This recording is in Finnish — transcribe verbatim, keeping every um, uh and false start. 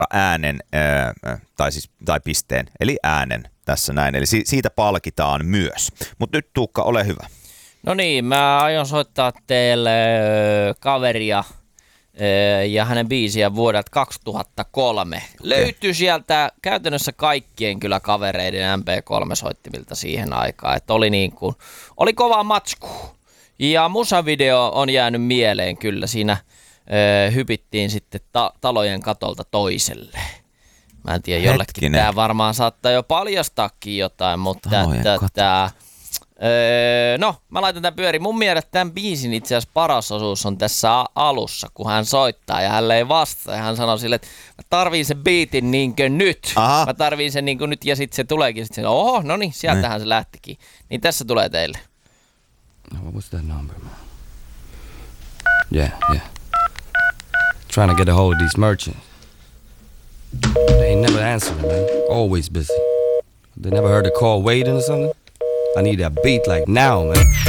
äänen ää, tai, siis, tai pisteen, eli äänen tässä näin. Eli si- siitä palkitaan myös. Mutta nyt Tuukka, ole hyvä. No niin, mä aion soittaa teille kaveria ja hänen biisiä vuodelta kaksituhattakolme. Löytyy sieltä käytännössä kaikkien kyllä kavereiden M P kolme -soittimilta siihen aikaan, että oli niin kuin, oli kova matsku. Ja musavideo on jäänyt mieleen kyllä, siinä ö, hypittiin sitten ta- talojen katolta toiselle. Mä en tiedä, jollekin tää varmaan saattaa jo paljastaakin jotain, mutta tää... Öö, no, mä laitan tämän pyöri. Mun mielestä tämän biisin itse asiassa paras osuus on tässä a- alussa, kun hän soittaa ja hän ei vastaa. Ja hän sanoo sille, että mä tarviin sen biitin niinkö nyt. Aha. Mä tarviin sen niinkö nyt ja sitten se tuleekin. Sitten se, oho, no niin, sieltähän se lähtikin. Niin tässä tulee teille. What was that number, man? Yeah, yeah. Trying to get a hold of these merchants. They ain't never answering, man. Always busy. They never heard the call waiting or something? I need that beat like now, man.